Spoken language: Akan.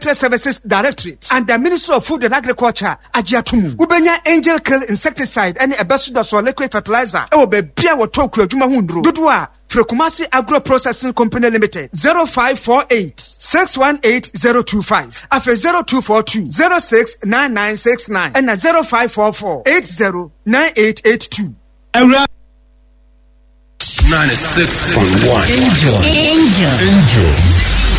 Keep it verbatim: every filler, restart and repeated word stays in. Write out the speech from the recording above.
Services Directorate and the Ministry of Food and Agriculture Ajiatumu. Ubenya Angel Kill Insecticide and a Besuda liquid fertilizer. Ewo be bia wo tokyo juma hundru. Dudua Frekumasi Agro Processing Company Limited zero five four eight, six one eight zero two five. Afe zero two four two, zero six nine nine six nine and zero five four four, eight zero nine eight eight two. ninety-six point one Angel. Angel. Angel.